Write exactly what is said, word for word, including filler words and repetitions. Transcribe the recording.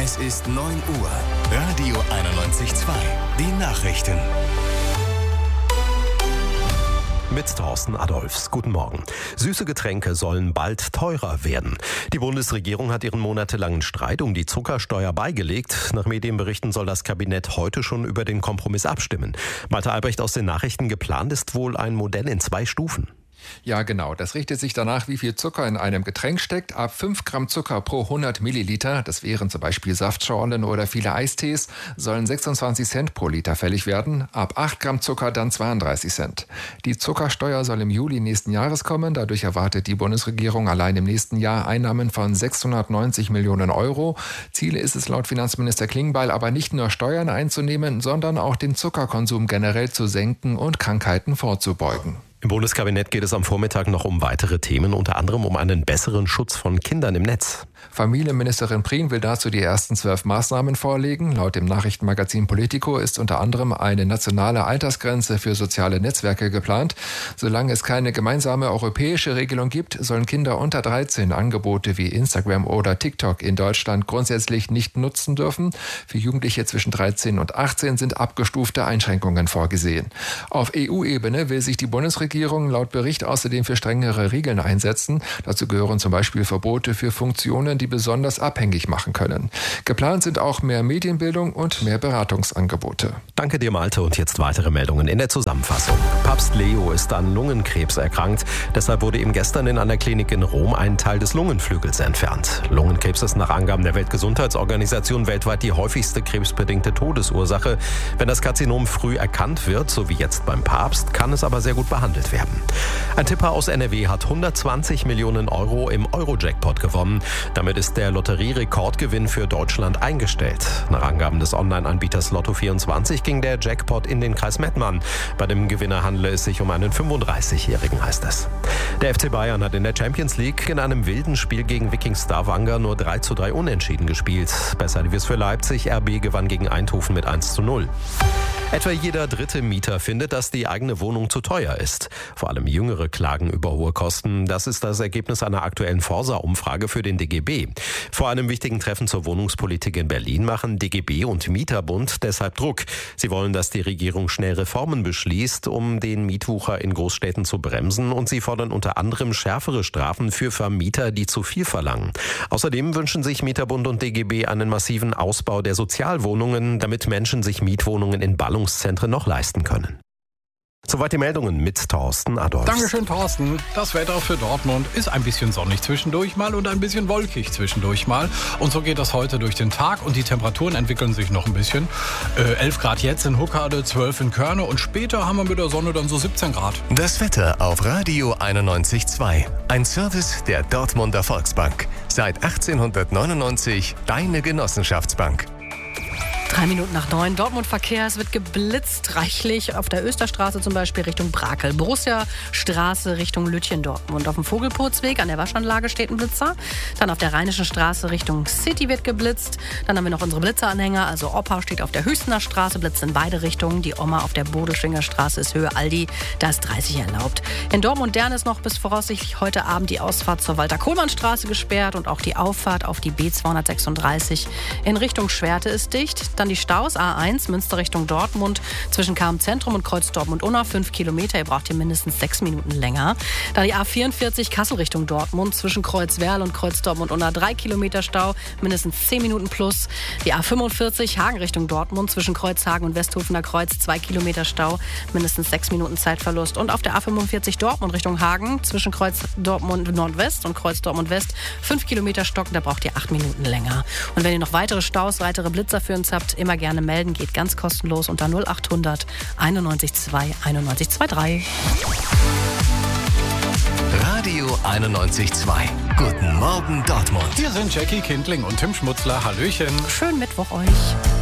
Es ist neun Uhr. Radio einundneunzig Komma zwei. Die Nachrichten. Mit Thorsten Adolfs. Guten Morgen. Süße Getränke sollen bald teurer werden. Die Bundesregierung hat ihren monatelangen Streit um die Zuckersteuer beigelegt. Nach Medienberichten soll das Kabinett heute schon über den Kompromiss abstimmen. Malte Albrecht aus den Nachrichten: Geplant ist wohl ein Modell in zwei Stufen. Ja, genau. Das richtet sich danach, wie viel Zucker in einem Getränk steckt. Ab fünf Gramm Zucker pro hundert Milliliter, das wären zum Beispiel Saftschorlen oder viele Eistees, sollen sechsundzwanzig Cent pro Liter fällig werden. Ab acht Gramm Zucker dann zweiunddreißig Cent. Die Zuckersteuer soll im Juli nächsten Jahres kommen. Dadurch erwartet die Bundesregierung allein im nächsten Jahr Einnahmen von sechshundertneunzig Millionen Euro. Ziel ist es laut Finanzminister Klingbeil aber nicht nur Steuern einzunehmen, sondern auch den Zuckerkonsum generell zu senken und Krankheiten vorzubeugen. Im Bundeskabinett geht es am Vormittag noch um weitere Themen, unter anderem um einen besseren Schutz von Kindern im Netz. Familienministerin Prien will dazu die ersten zwölf Maßnahmen vorlegen. Laut dem Nachrichtenmagazin Politico ist unter anderem eine nationale Altersgrenze für soziale Netzwerke geplant. Solange es keine gemeinsame europäische Regelung gibt, sollen Kinder unter dreizehn Angebote wie Instagram oder TikTok in Deutschland grundsätzlich nicht nutzen dürfen. Für Jugendliche zwischen dreizehn und achtzehn sind abgestufte Einschränkungen vorgesehen. Auf E U-Ebene will sich die Bundesregierung laut Bericht außerdem für strengere Regeln einsetzen. Dazu gehören zum Beispiel Verbote für Funktionen, die besonders abhängig machen können. Geplant sind auch mehr Medienbildung und mehr Beratungsangebote. Danke dir, Malte. Und jetzt weitere Meldungen in der Zusammenfassung. Papst Leo ist an Lungenkrebs erkrankt. Deshalb wurde ihm gestern in einer Klinik in Rom ein Teil des Lungenflügels entfernt. Lungenkrebs ist nach Angaben der Weltgesundheitsorganisation weltweit die häufigste krebsbedingte Todesursache. Wenn das Karzinom früh erkannt wird, so wie jetzt beim Papst, kann es aber sehr gut behandelt werden. Ein Tipper aus N R W hat hundertzwanzig Millionen Euro im Euro-Jackpot gewonnen. Damit ist der Lotterierekordgewinn für Deutschland eingestellt. Nach Angaben des Online-Anbieters Lotto vierundzwanzig ging der Jackpot in den Kreis Mettmann. Bei dem Gewinner handele es sich um einen fünfunddreißigjährigen, heißt es. Der F C Bayern hat in der Champions League in einem wilden Spiel gegen Viking Stavanger nur drei zu drei unentschieden gespielt. Besser lief es für Leipzig. R B gewann gegen Eindhoven mit eins zu null. Etwa jeder dritte Mieter findet, dass die eigene Wohnung zu teuer ist. Vor allem Jüngere klagen über hohe Kosten. Das ist das Ergebnis einer aktuellen Forsa-Umfrage für den D G B. Vor einem wichtigen Treffen zur Wohnungspolitik in Berlin machen D G B und Mieterbund deshalb Druck. Sie wollen, dass die Regierung schnell Reformen beschließt, um den Mietwucher in Großstädten zu bremsen. Und sie fordern unter anderem schärfere Strafen für Vermieter, die zu viel verlangen. Außerdem wünschen sich Mieterbund und D G B einen massiven Ausbau der Sozialwohnungen, damit Menschen sich Mietwohnungen in Ballungszentren noch leisten können. Soweit die Meldungen mit Thorsten Adolfs. Dankeschön, Thorsten. Das Wetter für Dortmund ist ein bisschen sonnig zwischendurch mal und ein bisschen wolkig zwischendurch mal. Und so geht das heute durch den Tag und die Temperaturen entwickeln sich noch ein bisschen. Äh, elf Grad jetzt in Huckade, zwölf in Körne und später haben wir mit der Sonne dann so siebzehn Grad. Das Wetter auf Radio einundneunzig Komma zwei. Ein Service der Dortmunder Volksbank. Seit achtzehnhundertneunundneunzig deine Genossenschaftsbank. Drei Minuten nach neun. Dortmund-Verkehr. Es wird geblitzt, reichlich. Auf der Österstraße zum Beispiel Richtung Brakel. Borussia-Straße Richtung Lütchen-Dortmund. Auf dem Vogelpurzweg an der Waschanlage steht ein Blitzer. Dann auf der Rheinischen Straße Richtung City wird geblitzt. Dann haben wir noch unsere Blitzeranhänger. Also Opa steht auf der Hüstener Straße, blitzt in beide Richtungen. Die Oma auf der Bodelschwinger Straße ist Höhe Aldi. Da ist dreißig erlaubt. In Dortmund-Dern ist noch bis voraussichtlich heute Abend die Ausfahrt zur Walter-Kohlmann-Straße gesperrt. Und auch die Auffahrt auf die B zweihundertsechsunddreißig in Richtung Schwerte ist dicht. Dann die Staus A eins, Münster Richtung Dortmund, zwischen Cham-Zentrum und Kreuz Dortmund-Unna, fünf Kilometer. Ihr braucht hier mindestens sechs Minuten länger. Dann die A vierundvierzig, Kassel Richtung Dortmund, zwischen Kreuz-Werl und Kreuz Dortmund-Unna, drei Kilometer Stau, mindestens zehn Minuten plus. Die A fünfundvierzig, Hagen Richtung Dortmund, zwischen Kreuzhagen und Westhofener Kreuz, zwei Kilometer Stau, mindestens sechs Minuten Zeitverlust. Und auf der A fünfundvierzig Dortmund Richtung Hagen, zwischen Kreuz Dortmund Nordwest und Kreuz Dortmund West, fünf Kilometer Stocken, da braucht ihr acht Minuten länger. Und wenn ihr noch weitere Staus, weitere Blitzer für uns habt, immer gerne melden, geht ganz kostenlos unter null achthundert einundneunzig zwei einundneunzig drei. Radio einundneunzig Komma zwei. Guten Morgen, Dortmund. Hier sind Jackie Kindling und Tim Schmutzler. Hallöchen. Schönen Mittwoch euch.